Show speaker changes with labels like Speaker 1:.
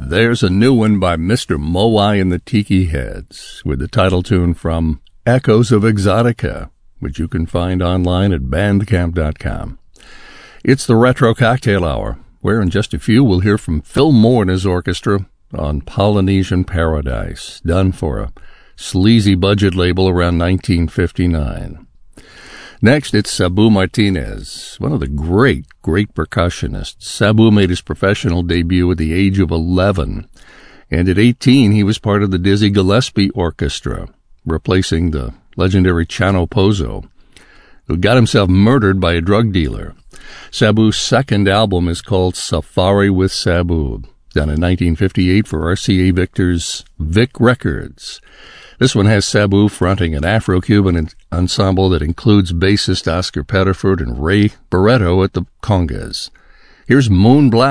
Speaker 1: There's a new one by Mr. Moai and the Tiki Heads with the title tune from Echoes of Exotica, which you can find online at bandcamp.com. It's the Retro Cocktail Hour, where in just a few we'll hear from Phil Moore and his orchestra on Polynesian Paradise, done for a sleazy budget label around 1959. Next, it's Sabu Martinez, one of the great percussionists. Sabu made his professional debut at the age of 11, and at 18 he was part of the Dizzy Gillespie Orchestra, replacing the legendary Chano Pozo, who got himself murdered by a drug dealer. Sabu's second album is called Safari with Sabu, done in 1958 for RCA Victor's Vic Records. This one has Sabu fronting an Afro-Cuban ensemble that includes bassist Oscar Pettiford and Ray Barretto at the congas. Here's Moon Black.